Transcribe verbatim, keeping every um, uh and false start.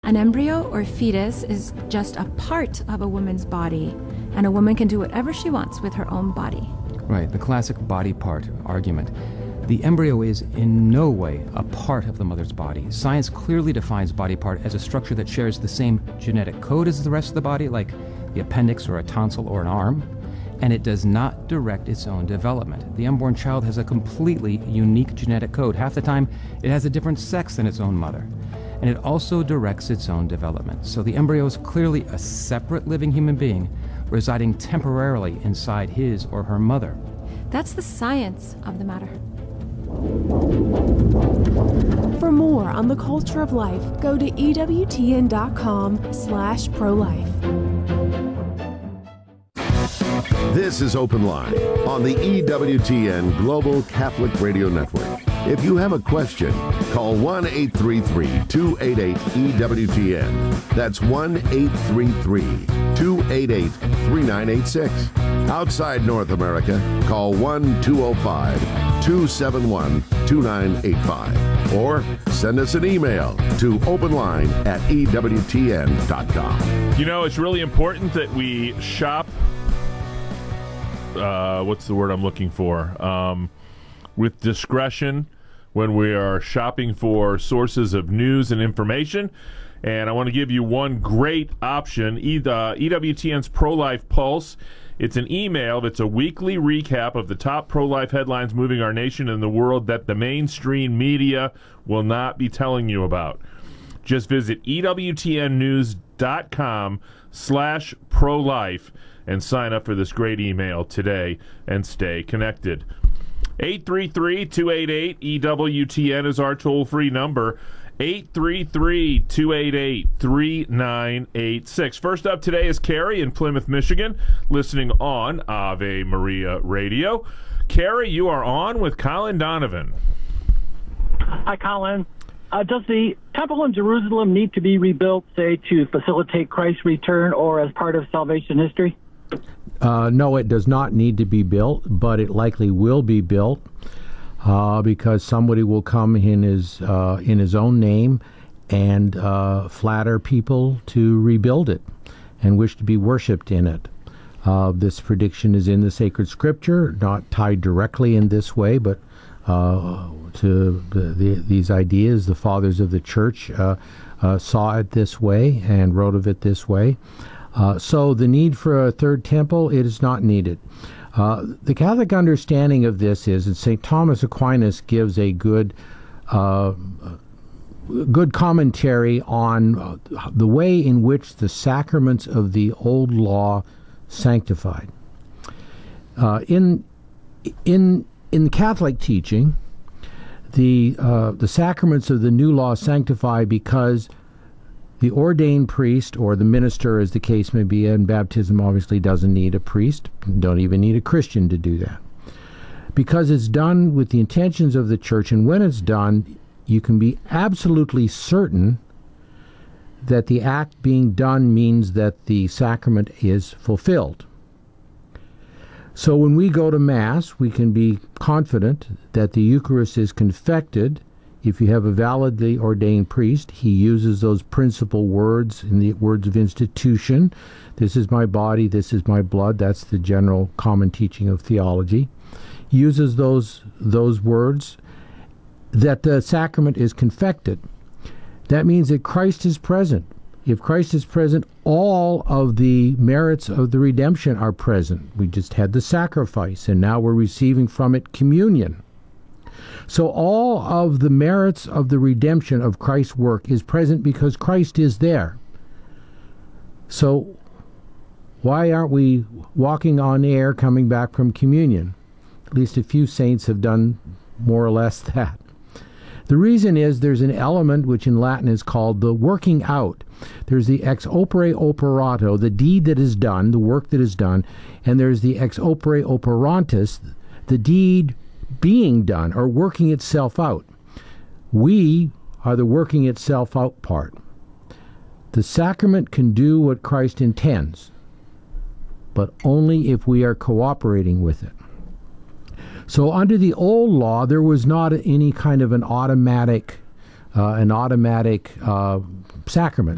An embryo or fetus is just a part of a woman's body, and a woman can do whatever she wants with her own body. Right, the classic body part argument. The embryo is in no way a part of the mother's body. Science clearly defines body part as a structure that shares the same genetic code as the rest of the body, like the appendix or a tonsil or an arm, and it does not direct its own development. The unborn child has a completely unique genetic code. Half the time, it has a different sex than its own mother, and it also directs its own development. So the embryo is clearly a separate living human being residing temporarily inside his or her mother. That's the science of the matter. For more on the culture of life, go to ewtn.com slash pro-life. This is Open Line on the E W T N Global Catholic Radio Network. If you have a question, call one eight three three, two eight eight, E W T N. That's one eight three three, two eight eight, three nine eight six. Outside North America, call one two zero five, two seven one, two nine eight five. Or send us an email to openline at E W T N dot com. You know, it's really important that we shop, uh, what's the word I'm looking for? Um, with discretion when we are shopping for sources of news and information. And I want to give you one great option, e- uh, E W T N's Pro-Life Pulse. It's an email that's a weekly recap of the top pro-life headlines moving our nation and the world that the mainstream media will not be telling you about. Just visit ewtnnews.com slash pro-life and sign up for this great email today and stay connected. eight three three, two eight eight, E W T N is our toll-free number. eight three three, two eight eight, three nine eight six. First up today is Carrie in Plymouth, Michigan, listening on Ave Maria Radio. Carrie, you are on with Colin Donovan. Hi, Colin. Uh, does the temple in Jerusalem need to be rebuilt, say, to facilitate Christ's return or as part of salvation history? Uh, no, it does not need to be built, but it likely will be built. Uh, because somebody will come in his uh, in his own name and uh, flatter people to rebuild it and wish to be worshipped in it. Uh, this prediction is in the sacred scripture, not tied directly in this way, but uh, to the, the, these ideas. The fathers of the church uh, uh, saw it this way and wrote of it this way. Uh, so the need for a third temple, it is not needed. Uh, the Catholic understanding of this is, and Saint Thomas Aquinas gives a good uh, good commentary on uh, the way in which the sacraments of the old law sanctified. Uh, in in in Catholic teaching, the uh, the sacraments of the new law sanctify because the ordained priest, or the minister as the case may be, and baptism obviously doesn't need a priest, don't even need a Christian to do that. Because it's done with the intentions of the church, and when it's done, you can be absolutely certain that the act being done means that the sacrament is fulfilled. So when we go to Mass, we can be confident that the Eucharist is confected. If you have a validly ordained priest, he uses those principal words in the words of institution. This is my body, this is my blood. That's the general common teaching of theology. He uses those those words, that the sacrament is confected. That means that Christ is present. If Christ is present, all of the merits of the redemption are present. We just had the sacrifice, and now we're receiving from it communion. So all of the merits of the redemption of Christ's work is present because Christ is there. So why aren't we walking on air coming back from communion? At least a few saints have done more or less that. The reason is there's an element which in Latin is called the working out. There's the ex opere operato, the deed that is done, the work that is done, and there's the ex opere operantis, the deed being done or working itself out. We are the working itself out part. The sacrament can do what Christ intends, but only if we are cooperating with it. So under the old law, there was not any kind of an automatic, uh, an automatic uh, sacrament.